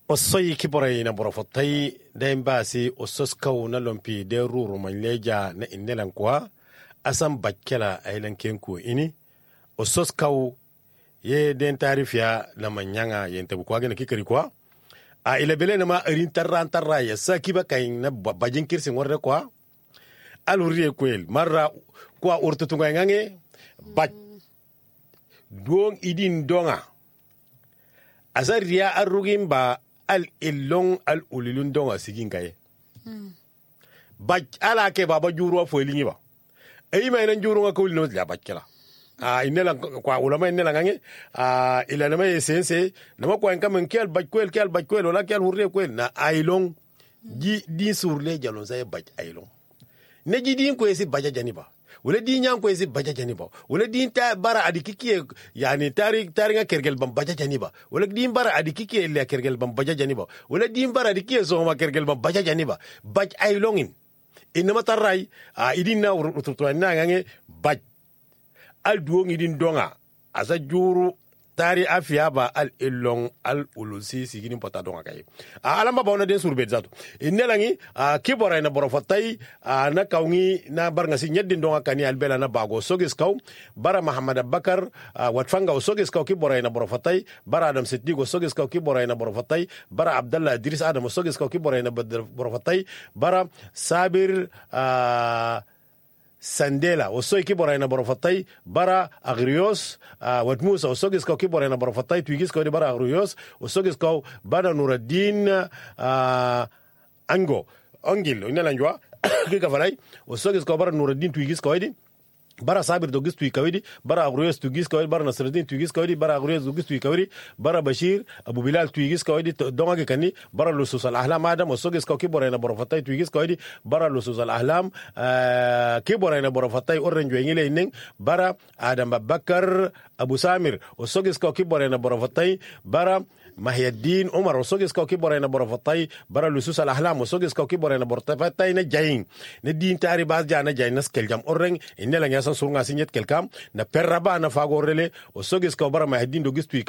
osoyi kiborai na borofotai da basi ososkau na lompi de ruru manleja na innelan kwa asan bakkela ailan kenku ini ososkau ye den tarifiya na manyanga yenta kwa gina kikari kwa a ilabele na ma irin tarra ya saki ba kai na bajin kirsin warda kwa aluriye kwel marra kwa urtutunga ngange baj don idin donga azariya arrugin ba al illon al ulilun donga sigin kaye baj ala ke baba juro fo lingi ba ay may nan juro nga ko lino la bajkala inela kwa ulama inela ngange ila na may sense na ma kwa ngam kel bajkwel wala kel hurre kwel na ailon di surle jalon say baj ailon ne jidin ko esi baja janiba wala di nyang ko esi baja janiba wala di ta bara adikiki yani tari nga kergel bam baja janiba wala di bara adikiki le kergel bam baja janiba wala di bara adikiki so ma kergel bam baja janiba baj ailongin inama tarai idin na ututuan na ngange baj al duong idin donga asa juru tari afia ba al ilong al ulusi sigini pota donga kay alamba bawna den surbet zato inelangi kibora na borofatai na kaungi na barnga si nyeddin donga kani albela na bago sogis kaw bara muhammad abakar watfanga sogis kaw kibora na borofatai bara adam siddiq sogis kaw kibora na borofatai bara abdallah idris adam sogis kaw kibora na borofatai bara sabir Sandela osoy kibora na borofatai bara agrios watmusa osogis ka kibora na borofatai tuigis ka bara agrios osogis ka bara nuruddin ango ongil inala njwa kika falai osogis ka bara nuruddin tuigis ka bara sabir dogis tu kawidi bara agrios tuigis kawidi bara nasruddin tuigis kawidi bara agrios dogis tu kawidi bara bashir abu bilal tuigis kawidi donga ke kani bara lusus al ahlam adam osogis ka kibora na borofatai tuigis kawidi bara lusus al ahlam kibora na borofatai orange ngile inen bara adam babakar abu samir osogis ka kibora na borofatai bara Mahyaddin Umar osogis ka kibora na borofatai bara lusus al ahlam osogis ka kibora na borofatai na jayin ne din tari bas jana jayin nas keljam oreng inela ngasa surunga sinyet kelkam na perraba na fagorele osogis ka bara Mahyaddin dogis tu